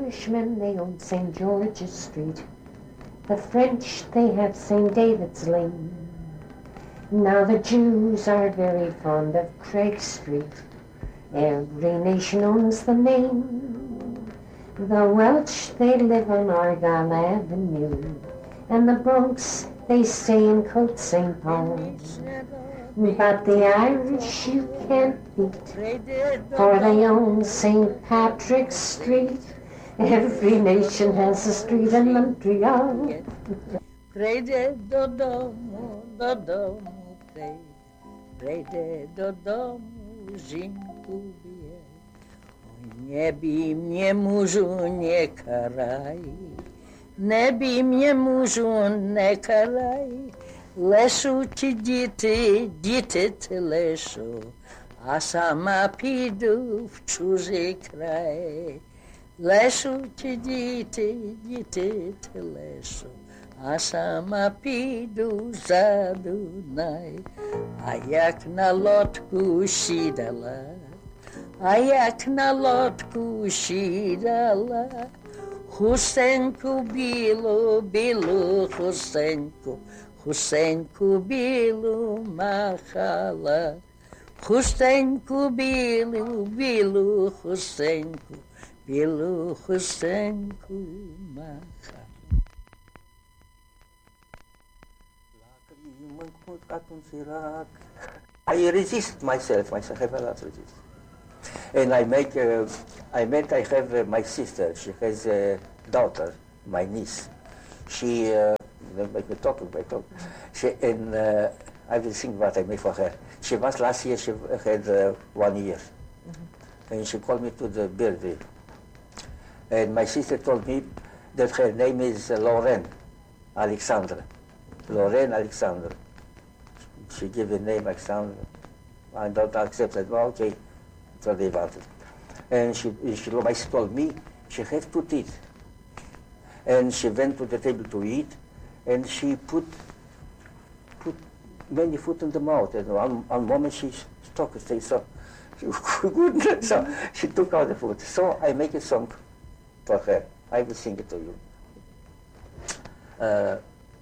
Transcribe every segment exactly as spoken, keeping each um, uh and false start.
Irishmen, they own Saint George's Street. The French, they have Saint David's Lane. Now the Jews are very fond of Craig Street. Every nation owns the name. The Welsh, they live on Argyle Avenue. And the Bronx, they stay in Côte Saint Paul's. But the Irish you can't beat, for they own Saint Patrick's Street. Every nation has a street in Montreal. Prejde do domu, do domu, prej, prejde do domu, žinku bije. Nie bij mnie murzu, nie karaj, не бій mnie murzu, не карай. Лешу ті діти, діти ти лешу, а сама піду в чужий край. Лешу ті діти, діти ти лешу, а сама піду за Дунай. А як на лодку сідала, а як на лодку сідала, хустеньку білу, білу хустеньку, хустеньку білу махала, хустеньку білу, білу хустеньку, білу хустеньку махала. I resist myself, myself, I have a lot to resist. And I make, uh, I met, I have uh, my sister, she has a daughter, my niece. She, uh, don't make me talk, I talk. She, and uh, I will sing what I made for her. She was last year, she had uh, one year. Mm-hmm. And she called me to the birthday. And my sister told me that her name is uh, Lorraine Alexandra. Lorraine Alexandra. She gave the name Alexandra. I don't accept it. Well, okay, that's what they wanted. And she, she, my sister told me she has to eat. And she went to the table to eat, and she put put many food in the mouth. And one, one moment she stopped, say so, she couldn't. So she took out the food. So I make a song for her. I will sing it to you. Uh,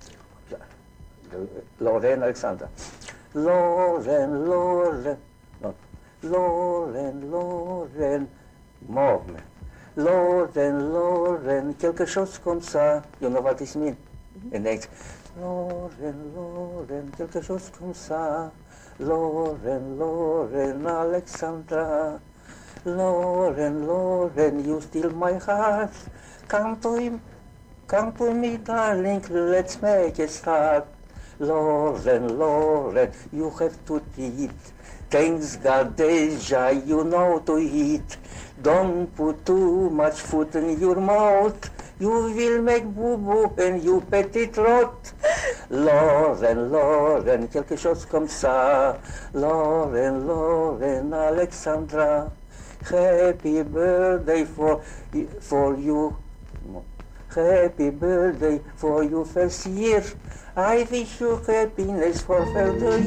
Lorraine Alexandra. Lorraine, Lorraine, no, Lorraine, Lorraine, Morne. Lorraine, Lorraine, quelque chose comme ça. You know what this means? Mm-hmm. And it's Lorraine, Lorraine, quelque chose comme ça. Lorraine, Lorraine, Alexandra. Lorraine, Lorraine, you steal my heart. Come to him, come to me, darling, let's make a start. Lorraine, Lorraine, you have to eat. Thanks God, Deja, you know to eat. Don't put too much food in your mouth. You will make boo-boo and you petit rot. Lorraine, Lorraine, quelque chose comme ça. Lorraine, Lorraine, Alexandra. Happy birthday for, for you. Happy birthday for your first year. I wish you happiness for further